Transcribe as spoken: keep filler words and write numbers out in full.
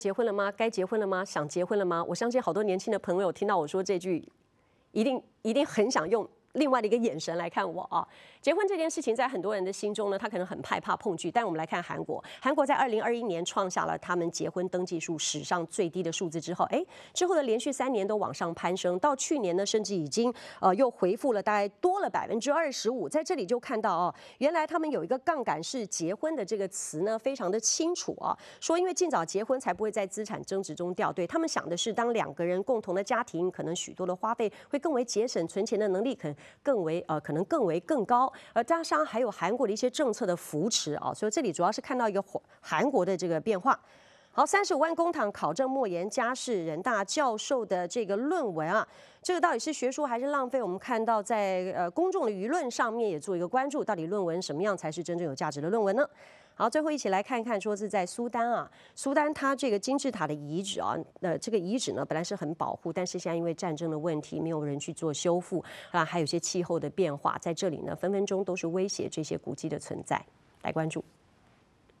结婚了吗？该结婚了吗？想结婚了吗？我相信好多年轻的朋友听到我说这句，一定一定很想用另外的一个眼神来看我啊。结婚这件事情在很多人的心中呢，他可能很害怕碰拒。但我们来看韩国，韩国在二零二一年创下了他们结婚登记数史上最低的数字之后，哎，之后的连续三年都往上攀升，到去年呢，甚至已经呃又回复了大概多了百分之二十五。在这里就看到哦，原来他们有一个杠杆式结婚的这个词呢，非常的清楚啊，说因为尽早结婚才不会在资产增值中掉队。他们想的是，当两个人共同的家庭，可能许多的花费会更为节省，存钱的能力可能更为呃可能更为更高。而加上还有韩国的一些政策的扶持啊，所以这里主要是看到一个韩国的这个变化。好，三十五万公帑考证莫言家事人大教授的这个论文啊，这个到底是学术还是浪费？我们看到在呃公众的舆论上面也做一个关注，到底论文什么样才是真正有价值的论文呢？好，最后一起来看看，说是在苏丹啊，苏丹它这个金字塔的遗址啊，呃，这个遗址呢本来是很保护，但是现在因为战争的问题，没有人去做修复啊，还有一些气候的变化，在这里呢分分钟都是威胁这些古迹的存在，来关注。